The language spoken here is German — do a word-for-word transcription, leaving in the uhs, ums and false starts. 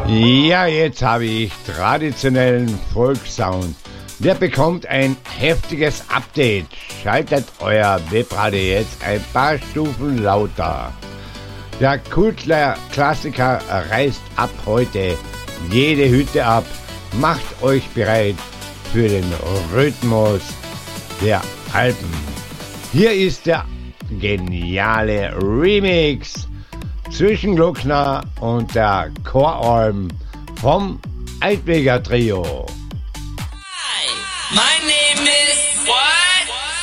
Ja, jetzt habe ich traditionellen Volkssound. Der bekommt ein heftiges Update. Schaltet euer Webradio jetzt ein paar Stufen lauter. Der Kultklassiker reißt ab heute jede Hütte ab. Macht euch bereit für den Rhythmus der Alpen. Hier ist der geniale Remix zwischen Glockner und der Choralm vom Altweger Trio. Hi, my name